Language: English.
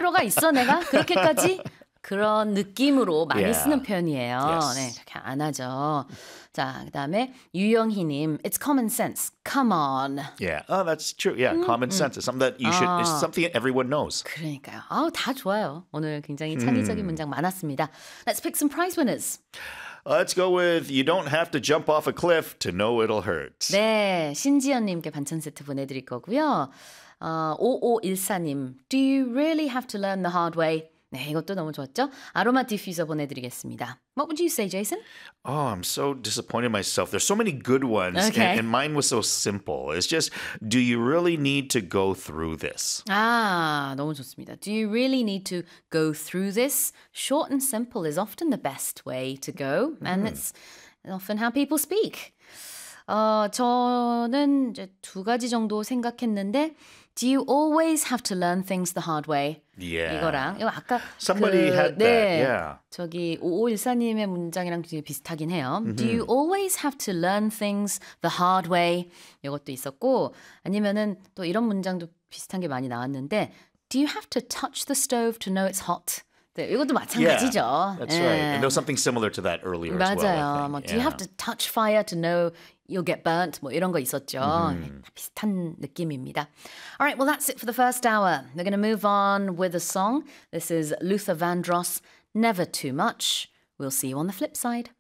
필요가 있어 내가? 그렇게까지? 그런 느낌으로 많이 Yeah. 쓰는 표현이에요. Yes. 네, 그렇게 안 하죠. 자, 그다음에 유영희님, It's common sense. Come on. Yeah. Oh, that's true. Yeah. Common sense is something that you should, it's something that everyone knows. 그러니까요. 아우, 다 좋아요. 오늘 굉장히 창의적인 문장 많았습니다. Let's pick some prize winners. Let's go with you don't have to jump off a cliff to know it'll hurt. 네, 신지연님께 반찬 세트 보내드릴 거고요. 5514님, Do you really have to learn the hard way? 네, 이것도 너무 좋았죠? 아로마 디퓨저 보내드리겠습니다. What would you say, Jason? Oh, I'm so disappointed in myself. There's so many good ones, Okay. and mine was so simple. It's just, do you really need to go through this? 아, 너무 좋습니다. Do you really need to go through this? Short and simple is often the best way to go, and it's often how people speak. 저는 이제 두 가지 정도 생각했는데 Do you always have to learn things the hard way? Yeah. 이거랑 이거 아까 Somebody had that, yeah. 저기 5514님의 문장이랑 되게 비슷하긴 해요. Do you always have to learn things the hard way? 이것도 있었고 아니면은 또 이런 문장도 비슷한 게 많이 나왔는데 Do you have to touch the stove to know it's hot? 네, 이것도 마찬가지죠. Yeah, that's right. And there was something similar to that earlier as well. 맞아요. I 뭐, think. Do you have to touch fire to know you'll get burnt? 뭐 이런 거 있었죠. 비슷한 느낌입니다. All right, well that's it for the first hour. We're going to move on with a song. This is Luther Vandross, Never Too Much. We'll see you on the flip side.